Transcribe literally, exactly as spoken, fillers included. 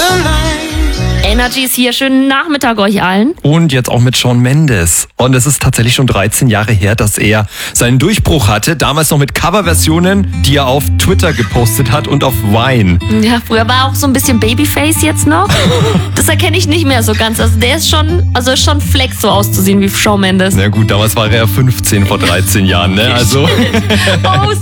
Energy ist hier. Schönen Nachmittag euch allen. Und jetzt auch mit Shawn Mendes. Und es ist tatsächlich schon dreizehn Jahre her, dass er seinen Durchbruch hatte. Damals noch mit Coverversionen, die er auf Twitter gepostet hat und auf Vine. Ja, früher war auch so ein bisschen Babyface jetzt noch. Das erkenne ich nicht mehr so ganz. Also der ist schon, also ist schon Flex so auszusehen wie Shawn Mendes. Na gut, damals war er ja fünfzehn vor dreizehn Jahren, ne? Also. Oh,